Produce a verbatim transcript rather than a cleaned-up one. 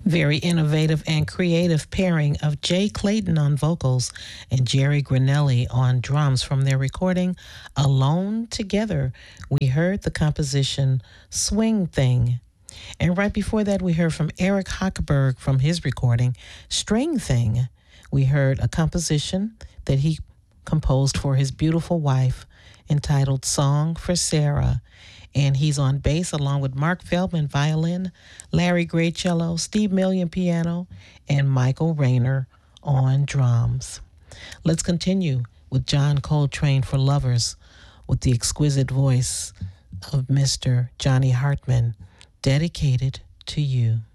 Very innovative and creative pairing of Jay Clayton on vocals and Jerry Granelli on drums from their recording Alone Together. We heard the composition Swing Thing. And right before that, we heard from Eric Hochberg from his recording String Thing. We heard a composition that he composed for his beautiful wife entitled Song for Sarah. And he's on bass along with Mark Feldman violin, Larry Gray cello, Steve Million piano, and Michael Rayner on drums. Let's continue with John Coltrane for Lovers with the exquisite voice of Mister Johnny Hartman, dedicated to you.